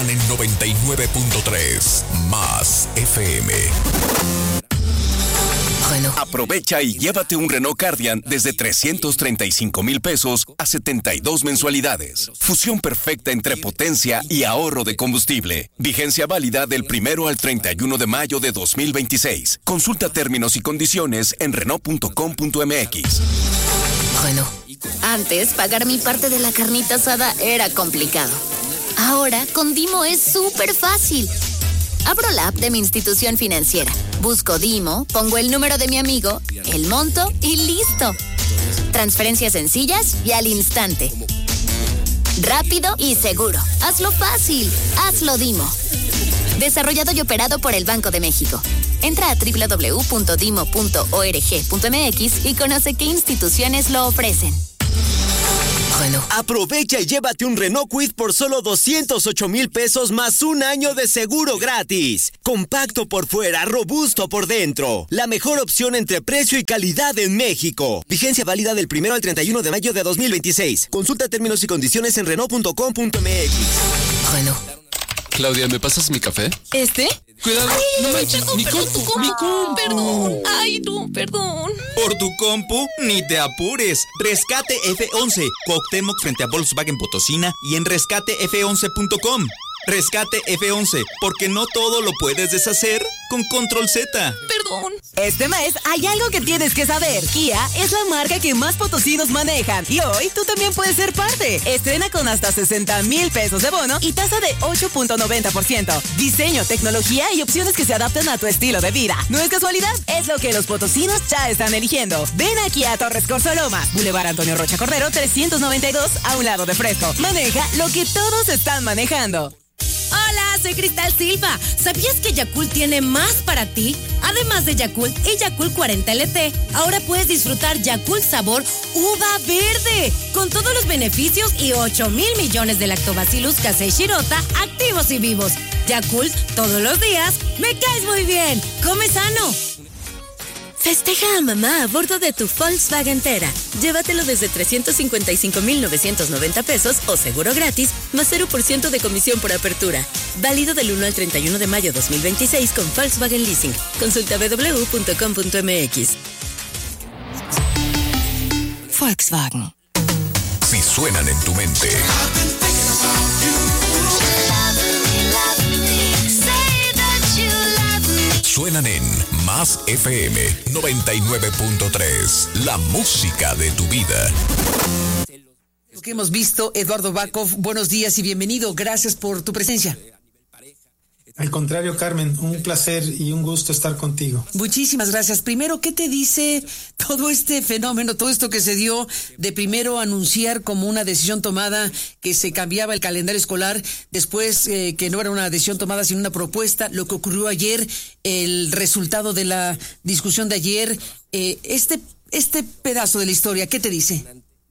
están en 99.3 Más FM. Renault. Aprovecha y llévate un Renault Kardian desde 335,000 pesos a 72 mensualidades. Fusión perfecta entre potencia y ahorro de combustible. Vigencia válida del 1 al 31 de mayo de 2026. Consulta términos y condiciones en Renault.com.mx. Renault. Antes, pagar mi parte de la carnita asada era complicado. Ahora, con Dimo es súper fácil. Abro la app de mi institución financiera, busco Dimo, pongo el número de mi amigo, el monto y listo. Transferencias sencillas y al instante. Rápido y seguro. Hazlo fácil. Hazlo Dimo. Desarrollado y operado por el Banco de México. Entra a www.dimo.org.mx y conoce qué instituciones lo ofrecen. Renault. Aprovecha y llévate un Renault Kwid por solo 208,000 pesos más un año de seguro gratis. Compacto por fuera, robusto por dentro. La mejor opción entre precio y calidad en México. Vigencia válida del 1 al 31 de mayo de 2026. Consulta términos y condiciones en Renault.com.mx. Renault. Claudia, ¿me pasas mi café? Cuidado, ay, no manches, mi compu. Perdón. Ay, no, perdón. Por tu compu, ni te apures. Rescate F11, Cuauhtémoc frente a Volkswagen Potosina y en rescatef11.com. Rescate F11, porque no todo lo puedes deshacer con Control Z. Perdón. Este mes hay algo que tienes que saber. Kia es la marca que más potosinos manejan y hoy tú también puedes ser parte. Estrena con hasta 60,000 pesos de bono y tasa de 8.90%. Diseño, tecnología y opciones que se adaptan a tu estilo de vida. No es casualidad, es lo que los potosinos ya están eligiendo. Ven aquí a Torres Corsoloma, Boulevard Antonio Rocha Cordero 392, a un lado de Fresco. Maneja lo que todos están manejando. Hola, soy Cristal Silva. ¿Sabías que Yakult tiene más para ti? Además de Yakult y Yakult 40 LT, ahora puedes disfrutar Yakult sabor uva verde, con todos los beneficios y 8,000 millones de lactobacillus casei shirota activos y vivos. Yakult, todos los días, me caes muy bien. Come sano. Festeja a mamá a bordo de tu Volkswagen Tera. Llévatelo desde 355,990 pesos o seguro gratis, más 0% de comisión por apertura. Válido del 1 al 31 de mayo 2026 con Volkswagen Leasing. Consulta www.com.mx. Volkswagen. Si suenan en tu mente, suenan en Más FM 99.3, la música de tu vida. Lo que hemos visto, Eduardo Bakov, buenos días y bienvenido. Gracias por tu presencia. Al contrario, Carmen, un placer y un gusto estar contigo. Muchísimas gracias. Primero, ¿qué te dice todo este fenómeno, todo esto que se dio de primero anunciar como una decisión tomada que se cambiaba el calendario escolar, después que no era una decisión tomada sino una propuesta, lo que ocurrió ayer, el resultado de la discusión de ayer, este pedazo de la historia, ¿qué te dice?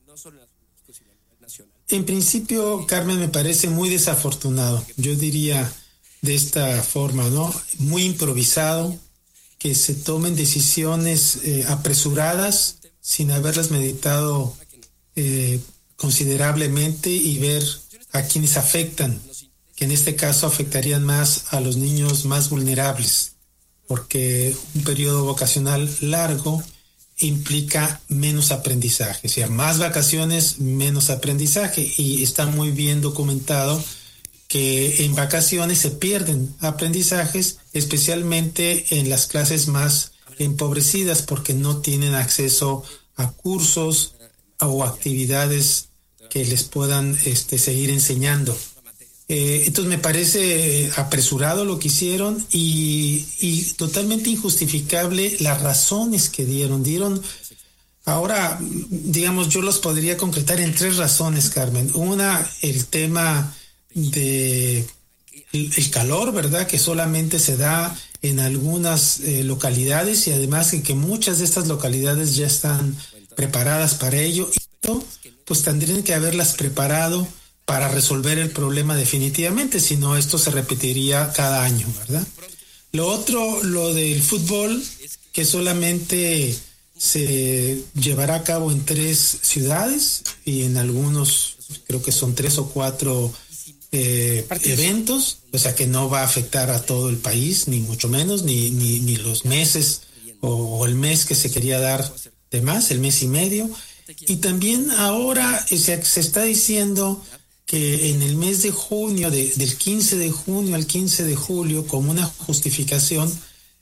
En principio, Carmen, me parece muy desafortunado. Yo diría de esta forma, ¿no? Muy improvisado, que se tomen decisiones apresuradas sin haberlas meditado considerablemente y ver a quienes afectan, que en este caso afectarían más a los niños más vulnerables, porque un periodo vocacional largo implica menos aprendizaje, o sea, más vacaciones, menos aprendizaje, y está muy bien documentado que en vacaciones se pierden aprendizajes, especialmente en las clases más empobrecidas, porque no tienen acceso a cursos o actividades que les puedan seguir enseñando. Entonces me parece apresurado lo que hicieron y totalmente injustificable las razones que dieron. Ahora, digamos, yo los podría concretar en 3 razones, Carmen. Una, el tema de el calor, ¿verdad?, que solamente se da en algunas localidades y además que muchas de estas localidades ya están preparadas para ello y pues tendrían que haberlas preparado para resolver el problema definitivamente, si no esto se repetiría cada año, ¿verdad? Lo otro, lo del fútbol, que solamente se llevará a cabo en 3 ciudades y en algunos creo que son 3 o 4 eventos, o sea que no va a afectar a todo el país, ni mucho menos, ni los meses o el mes que se quería dar de más, el mes y medio. Y también ahora se está diciendo que en el mes de junio, del 15 de junio al 15 de julio, como una justificación,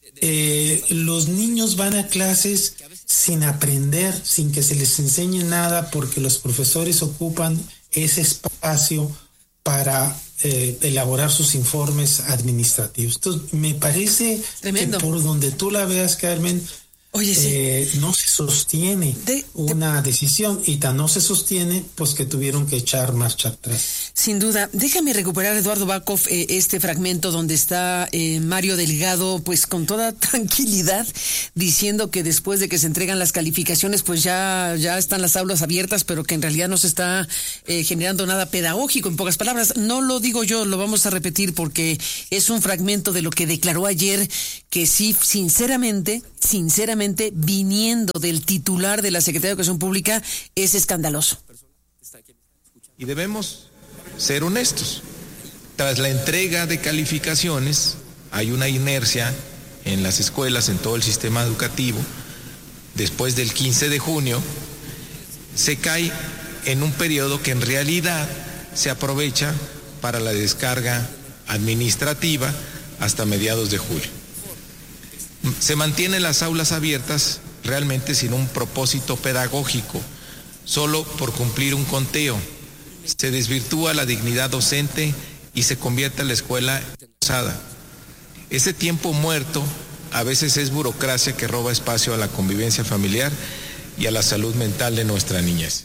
los niños van a clases sin aprender, sin que se les enseñe nada, porque los profesores ocupan ese espacio para elaborar sus informes administrativos. Entonces, me parece tremendo. Que por donde tú la veas, Carmen, no se sostiene una decisión, y tan no se sostiene, pues que tuvieron que echar marcha atrás. Sin duda. Déjame recuperar, Eduardo Bacov, este fragmento donde está Mario Delgado, pues con toda tranquilidad, diciendo que después de que se entregan las calificaciones, pues ya están las aulas abiertas, pero que en realidad no se está generando nada pedagógico. En pocas palabras, no lo digo yo, lo vamos a repetir porque es un fragmento de lo que declaró ayer, que sí, sinceramente, viniendo del titular de la Secretaría de Educación Pública, es escandaloso. Y debemos ser honestos. Tras la entrega de calificaciones, hay una inercia en las escuelas, en todo el sistema educativo. Después del 15 de junio, se cae en un periodo que en realidad se aprovecha para la descarga administrativa hasta mediados de julio. Se mantienen las aulas abiertas realmente sin un propósito pedagógico, solo por cumplir un conteo. Se desvirtúa la dignidad docente y se convierte la escuela en usada. Ese tiempo muerto a veces es burocracia que roba espacio a la convivencia familiar y a la salud mental de nuestra niñez.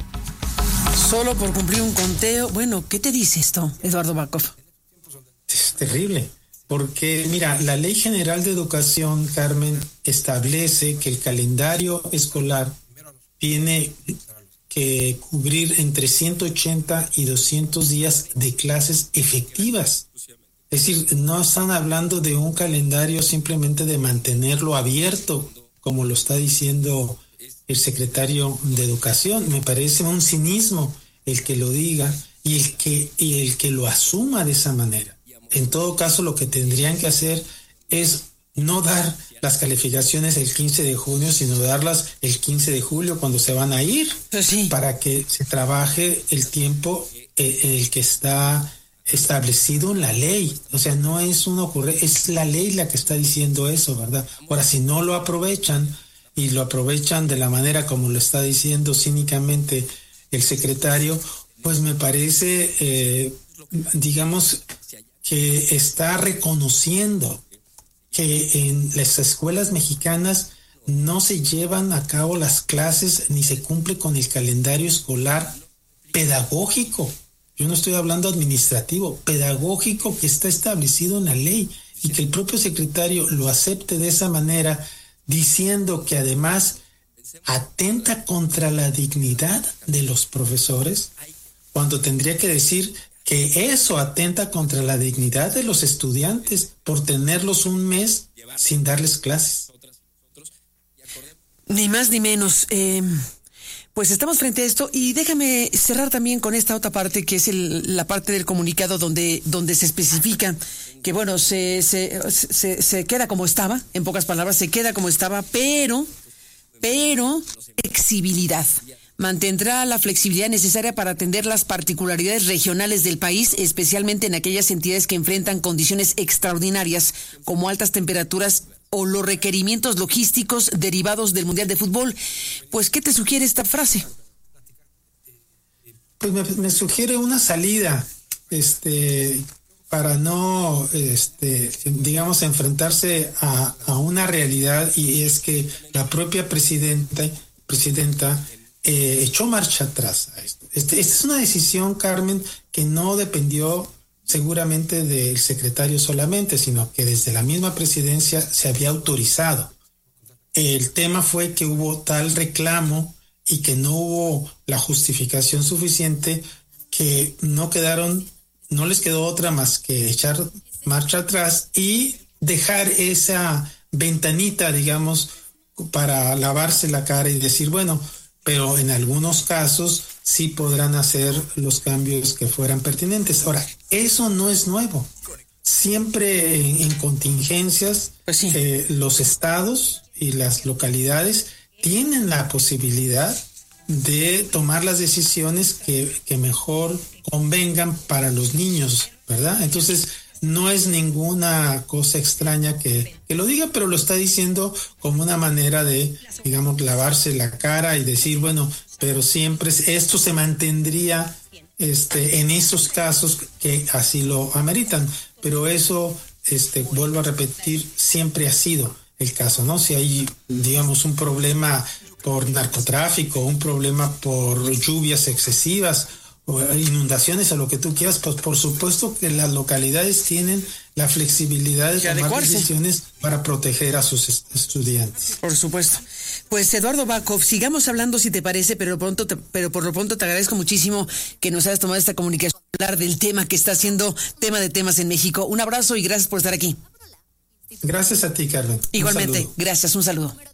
Solo por cumplir un conteo. Bueno, ¿qué te dice esto, Eduardo Bacov? Es terrible. Porque, mira, la Ley General de Educación, Carmen, establece que el calendario escolar tiene que cubrir entre 180 y 200 días de clases efectivas. Es decir, no están hablando de un calendario simplemente de mantenerlo abierto, como lo está diciendo el secretario de Educación. Me parece un cinismo el que lo diga y el que lo asuma de esa manera. En todo caso, lo que tendrían que hacer es no dar las calificaciones el 15 de junio, sino darlas el 15 de julio cuando se van a ir, para que se trabaje el tiempo en el que está establecido en la ley. O sea, no es una ocurrencia, es la ley la que está diciendo eso, ¿verdad? Ahora, si no lo aprovechan, y lo aprovechan de la manera como lo está diciendo cínicamente el secretario, pues me parece, digamos, que está reconociendo que en las escuelas mexicanas no se llevan a cabo las clases ni se cumple con el calendario escolar pedagógico. Yo no estoy hablando administrativo, pedagógico, que está establecido en la ley, y que el propio secretario lo acepte de esa manera, diciendo que además atenta contra la dignidad de los profesores, cuando tendría que decir que eso atenta contra la dignidad de los estudiantes por tenerlos un mes sin darles clases. Ni más ni menos. Pues estamos frente a esto, y déjame cerrar también con esta otra parte, que es la parte del comunicado donde se especifica que, bueno, se queda como estaba, en pocas palabras, se queda como estaba, pero flexibilidad. Mantendrá la flexibilidad necesaria para atender las particularidades regionales del país, especialmente en aquellas entidades que enfrentan condiciones extraordinarias, como altas temperaturas o los requerimientos logísticos derivados del Mundial de Fútbol. Pues, ¿qué te sugiere esta frase? Pues me sugiere una salida, para no, digamos, enfrentarse a una realidad, y es que la propia presidenta echó marcha atrás a esto. Esta es una decisión, Carmen, que no dependió seguramente del secretario solamente, sino que desde la misma presidencia se había autorizado. El tema fue que hubo tal reclamo y que no hubo la justificación suficiente, que no les quedó otra más que echar marcha atrás y dejar esa ventanita, digamos, para lavarse la cara y decir, bueno, pero en algunos casos sí podrán hacer los cambios que fueran pertinentes. Ahora, eso no es nuevo. Siempre en contingencias, pues sí, los estados y las localidades tienen la posibilidad de tomar las decisiones que mejor convengan para los niños, ¿verdad? Entonces, no es ninguna cosa extraña que lo diga, pero lo está diciendo como una manera de, digamos, lavarse la cara y decir, bueno, pero siempre esto se mantendría en esos casos que así lo ameritan. Pero eso, vuelvo a repetir, siempre ha sido el caso, ¿no? Si hay, digamos, un problema por narcotráfico, un problema por lluvias excesivas o inundaciones o lo que tú quieras, pues por supuesto que las localidades tienen la flexibilidad de tomar decisiones para proteger a sus estudiantes. Por supuesto. Pues Eduardo Bakov, sigamos hablando si te parece, pero por lo pronto te agradezco muchísimo que nos hayas tomado esta comunicación, hablar del tema que está siendo tema de temas en México. Un abrazo y gracias por estar aquí. Gracias a ti, Carmen. Igualmente, gracias, un saludo.